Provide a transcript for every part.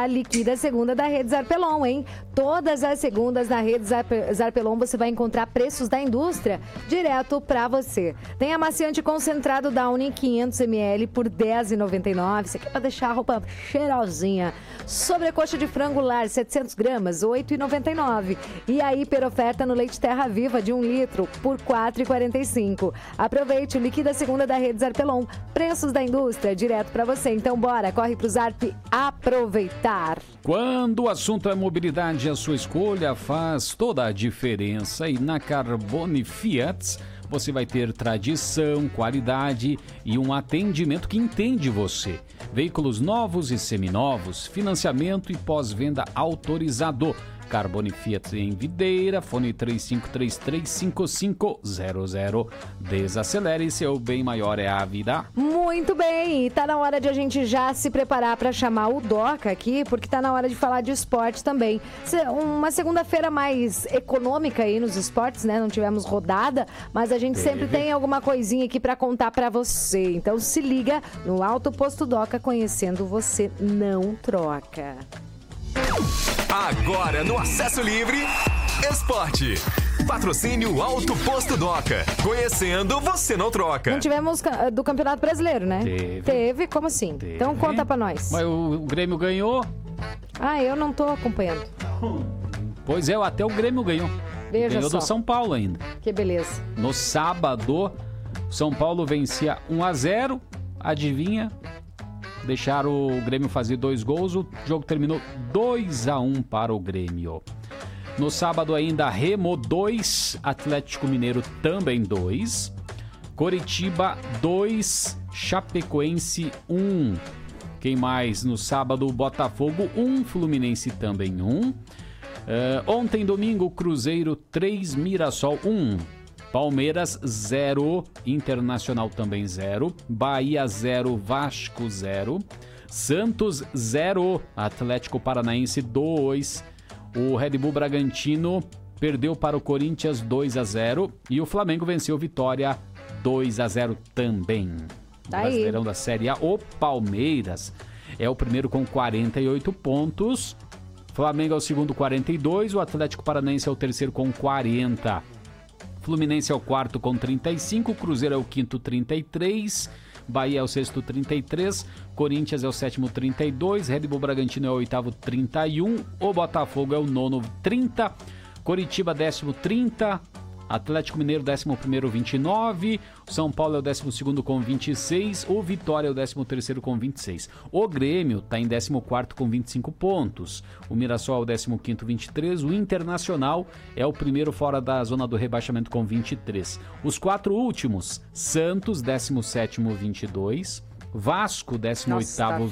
a Liquida Segunda da Rede Zarpelon, hein? Todas as segundas na Rede Zarpelon você vai encontrar preços da indústria direto para você. Tem amaciante concentrado Downy 500ml por R$10,99. Isso aqui é para deixar a roupa cheirosinha. Sobrecoxa de frango lar 700 gramas, R$8,99. E a hiper oferta no leite Terra Viva de 1 litro por R$4,45. Aproveite o Liquida Segunda da Rede Zarpelon. Preços da indústria direto para você. Então bora, corre pro Zarp aproveitar. Quando o assunto é mobilidade, a sua escolha faz toda a diferença. E na Carbone Fiat você vai ter tradição, qualidade e um atendimento que entende você. Veículos novos e seminovos, financiamento e pós-venda autorizado. Carbone Fiat em Videira, fone 3533-5500. Desacelere, seu bem maior é a vida. Muito bem, e tá na hora de a gente já se preparar para chamar o Doca aqui, porque tá na hora de falar de esportes também. Uma segunda-feira mais econômica aí nos esportes, né? Não tivemos rodada, mas a gente sempre tem alguma coisinha aqui para contar para você. Então se liga no Alto Posto Doca, conhecendo você não troca. Agora no Acesso Livre, Esporte. Patrocínio Alto Posto Doca. Conhecendo, você não troca. Não tivemos do Campeonato Brasileiro, né? Teve? Como assim? Teve. Então conta pra nós. Mas o Grêmio ganhou. Ah, eu não tô acompanhando. Pois é, até o Grêmio ganhou. Veja ganhou só. do São Paulo ainda. Que beleza. No sábado, São Paulo vencia 1-0. Adivinha? Deixaram o Grêmio fazer 2 gols, o jogo terminou 2-1 para o Grêmio. No sábado ainda, Remo 2, Atlético Mineiro também 2, Coritiba 2, Chapecoense 1. Quem mais? No sábado, Botafogo 1, Fluminense também 1. Ontem, domingo, Cruzeiro 3, Mirassol 1. Palmeiras 0, Internacional também 0, Bahia 0, Vasco 0, Santos 0, Atlético Paranaense 2, o Red Bull Bragantino perdeu para o Corinthians 2-0 e o Flamengo venceu Vitória 2-0 também. Tá Brasileirão da Série A, o Palmeiras é o primeiro com 48 pontos, Flamengo é o segundo 42, o Atlético Paranaense é o terceiro com 40. Fluminense é o quarto com 35, Cruzeiro é o quinto 33, Bahia é o sexto 33, Corinthians é o sétimo 32, Red Bull Bragantino é o oitavo 31, o Botafogo é o nono 30, Coritiba 10º 30, Atlético Mineiro 11º 29, São Paulo é o 12º com 26, o Vitória é o 13º com 26. O Grêmio está em 14º com 25 pontos, o Mirassol é o 15º 23, o Internacional é o primeiro fora da zona do rebaixamento com 23. Os 4 últimos, Santos 17º 22, Vasco 18º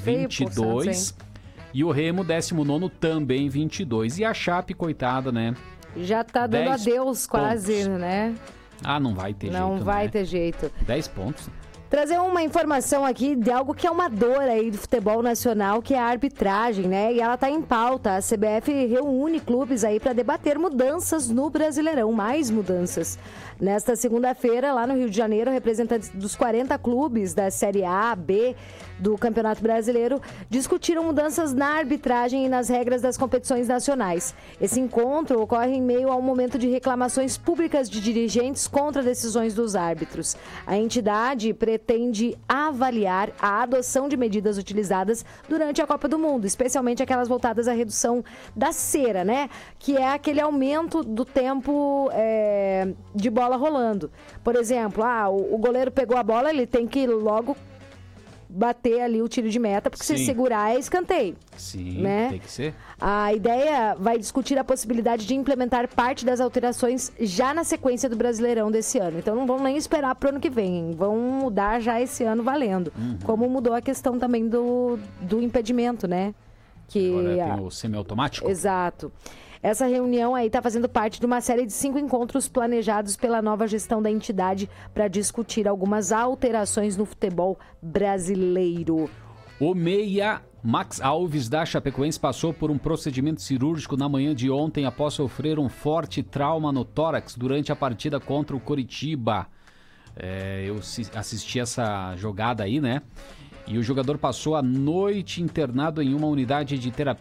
22 e o Remo 19º também 22. E a Chape, coitada, né? Já tá dando adeus quase, né? Ah, não vai ter jeito, Não vai ter jeito. 10 pontos. Trazer uma informação aqui de algo que é uma dor aí do futebol nacional, que é a arbitragem, né? E ela tá em pauta. A CBF reúne clubes aí para debater mudanças no Brasileirão, mais mudanças. Nesta segunda-feira, lá no Rio de Janeiro, representantes dos 40 clubes da Série A, B do Campeonato Brasileiro discutiram mudanças na arbitragem e nas regras das competições nacionais. Esse encontro ocorre em meio a um momento de reclamações públicas de dirigentes contra decisões dos árbitros. A entidade pretende avaliar a adoção de medidas utilizadas durante a Copa do Mundo, especialmente aquelas voltadas à redução da cera, né? Que é aquele aumento do tempo de bola rolando. Por exemplo, o goleiro pegou a bola, ele tem que logo bater ali o tiro de meta, porque se segurar é escanteio. Sim, né? Tem que ser. A ideia vai discutir a possibilidade de implementar parte das alterações já na sequência do Brasileirão desse ano. Então não vão nem esperar para o ano que vem, vão mudar já esse ano valendo. Como mudou a questão também do impedimento, né? Que agora tem o semiautomático. Exato. Essa reunião aí está fazendo parte de uma série de 5 encontros planejados pela nova gestão da entidade para discutir algumas alterações no futebol brasileiro. O meia Max Alves da Chapecoense passou por um procedimento cirúrgico na manhã de ontem após sofrer um forte trauma no tórax durante a partida contra o Coritiba. Eu assisti essa jogada aí, né? E o jogador passou a noite internado em uma unidade de terapia